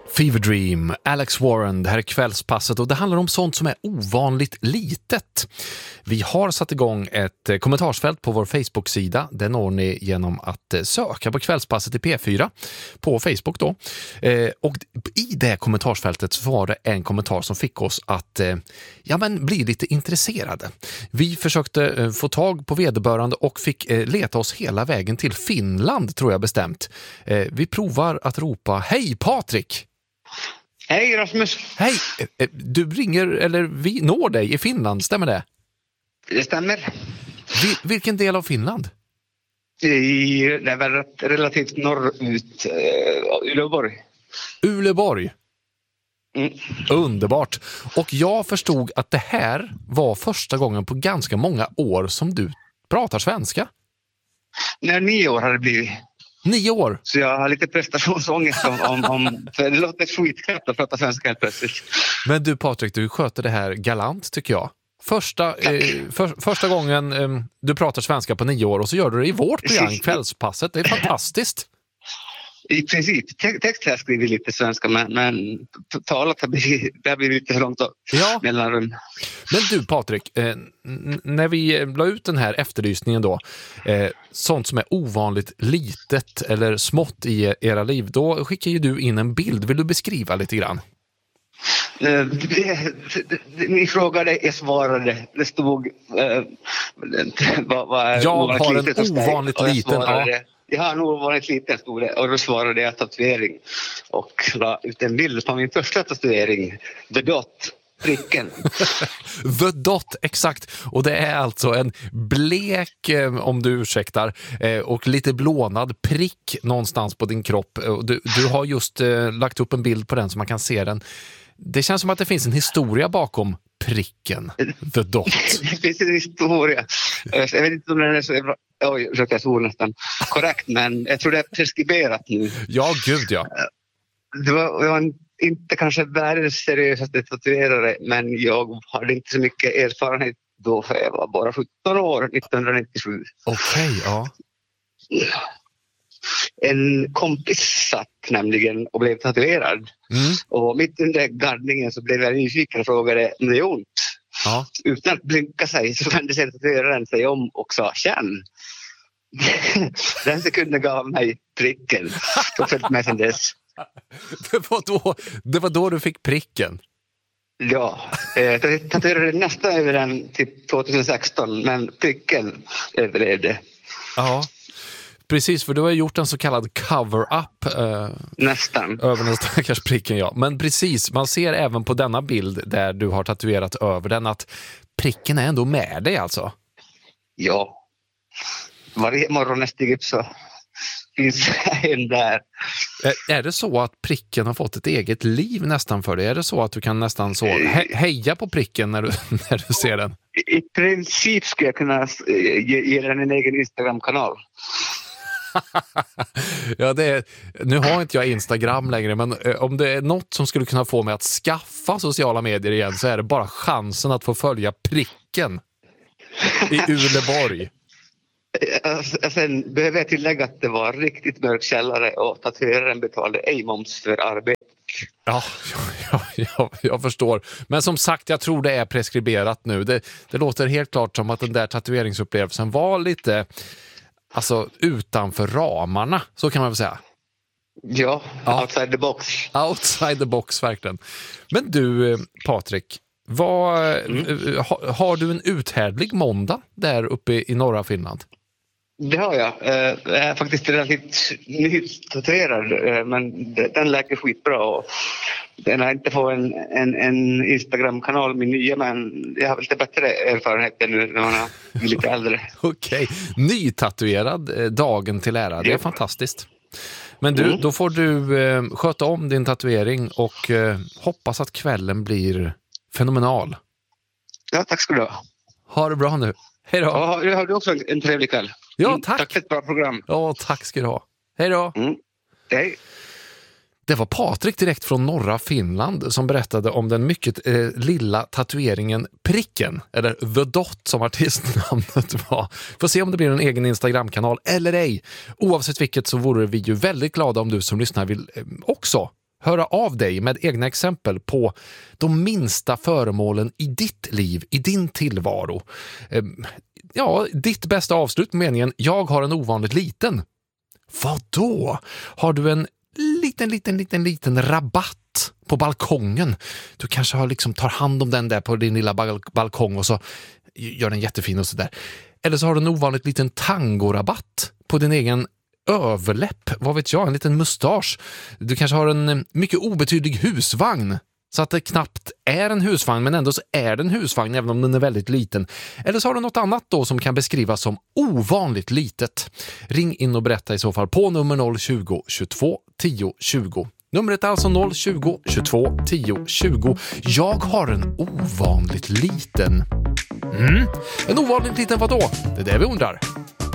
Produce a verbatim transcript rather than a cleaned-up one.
Fever Dream, Alex Warren, det här är kvällspasset och det handlar om sånt som är ovanligt litet. Vi har satt igång ett kommentarsfält på vår Facebook-sida. Det når ni genom att söka på kvällspasset i P fyra på Facebook då. Eh, och i det kommentarsfältet så var det en kommentar som fick oss att eh, ja, men bli lite intresserade. Vi försökte eh, få tag på vederbörande och fick eh, leta oss hela vägen till Finland, tror jag bestämt. Eh, vi provar att ropa hej Patrik! Hej Rasmus! Hej! Du ringer, eller vi når dig i Finland, stämmer det? Det stämmer. Vil- vilken del av Finland? I, det är väl relativt norrut, uh, Uleåborg. Uleåborg? Mm. Underbart! Och jag förstod att det här var första gången på ganska många år som du pratar svenska. När nio år har det blivit. Nio år? Så jag har lite prestationsångest om, om, om för det låter skitknäppt att prata svenska helt plötsligt. Men du Patrik, du sköter det här galant tycker jag. Första, eh, för, första gången eh, du pratar svenska på nio år och så gör du det i vårt program, Kvällspasset. Det är fantastiskt. I princip, te- text har jag skrivit lite svenska men, men talat har blivit, det har blivit lite för långt ja. mellanrum. Men du Patrik, eh, n- när vi la ut den här efterlysningen då, eh, sånt som är ovanligt litet eller smått i era liv, då skickar ju du in en bild. Vill du beskriva lite grann? Uh, det, det, ni frågade, jag svarade. Det stod uh, vad, vad jag har en litet ovanligt liten. Ja. Jag har en ovanligt liten stod det, och då svarade jag tatuering och la ut en bild på min första tatuering, The Dot, pricken. The Dot, exakt. Och det är alltså en blek, om du ursäktar, och lite blånad prick någonstans på din kropp. Du, du har just eh, lagt upp en bild på den så man kan se den. Det känns som att det finns en historia bakom pricken, The Dot. Det finns en historia. Jag vet inte om den är så... Oj, jag tror nästan korrekt, men jag tror det är preskriberat nu. Ja, gud ja. Det var, det var en, inte kanske världens seriösaste tatuerare, men jag hade inte så mycket erfarenhet då, för jag var bara sjutton år, nittonhundranittiosju. Okej, okay, ja. En kompis satt nämligen och blev tatuerad. Mm. Och mitt under gardningen så blev jag nyfiken och frågade om det är ont. Ja. Utan att blinka sig så vände sig tatueraren sig om och sa känn. Den sekunden gav mig pricken. Och följt med sedan dess. Det var, då, det var då du fick pricken? Ja, jag tatuerade nästan över den till tjugohundrasexton, men pricken överlevde. Ja. Precis, för du har gjort en så kallad cover-up eh, nästan över den stackars pricken, ja. Men precis, man ser även på denna bild där du har tatuerat över den att pricken är ändå med dig alltså. Ja, varje morgon när jag stiger upp så finns en där. Är, är det så att pricken har fått ett eget liv nästan för dig? Är det så att du kan nästan så he- heja på pricken när du, när du ser den? I, i princip skulle jag kunna ge, ge den en egen Instagram-kanal. Ja, det är, nu har inte jag Instagram längre, men om det är något som skulle kunna få mig att skaffa sociala medier igen så är det bara chansen att få följa pricken i Uleåborg. Sen behöver jag tillägga att det var riktigt mörk källare och tatueraren betalade ej moms för arbete. Ja, ja, ja, jag förstår. Men som sagt, jag tror det är preskriberat nu. Det, det låter helt klart som att den där tatueringsupplevelsen var lite... Alltså utanför ramarna, så kan man väl säga. Ja, ja, outside the box. Outside the box, verkligen. Men du, Patrik, vad, mm. ha, har du en uthärdlig måndag där uppe i norra Finland? Det har jag. Jag är faktiskt relativt nytatuerad, men den läker skitbra. Och den har inte fått en, en, en Instagram-kanal, min nya, men jag har lite bättre erfarenhet nu när man är lite äldre. Okej, nytatuerad, dagen till ära, det är fantastiskt. Men du, mm. då får du eh, sköta om din tatuering och eh, hoppas att kvällen blir fenomenal. Ja, tack ska du ha. Ha det bra nu. Hej då. Ja, jag har du också en trevlig kväll. Ja, mm, tack. Tack för ett bra program. Ja, tack ska du ha. Hej då. Mm. Hej. Det var Patrik direkt från norra Finland som berättade om den mycket eh, lilla tatueringen Pricken, eller The Dot som artistnamnet var. Får se om det blir en egen Instagram-kanal eller ej. Oavsett vilket så vore vi ju väldigt glada om du som lyssnar vill eh, också höra av dig med egna exempel på de minsta föremålen i ditt liv, i din tillvaro. Ja, ditt bästa avslut med meningen jag har en ovanligt liten. Vad då? Har du en liten, liten, liten, liten rabatt på balkongen? Du kanske har liksom tar hand om den där på din lilla bal- balkong och så gör den jättefin och sådär. Eller så har du en ovanligt liten tangorabatt på din egen överläpp, vad vet jag, en liten mustasch. Du kanske har en mycket obetydlig husvagn så att det knappt är en husvagn men ändå så är det en husvagn även om den är väldigt liten. Eller så har du något annat då som kan beskrivas som ovanligt litet. Ring in och berätta i så fall på nummer noll tjugo, tjugotvå, tio, tjugo. Numret är alltså noll tjugo, tjugotvå, tio, tjugo. Jag har en ovanligt liten... Mm. En ovanligt liten vad då? Det är det vi undrar.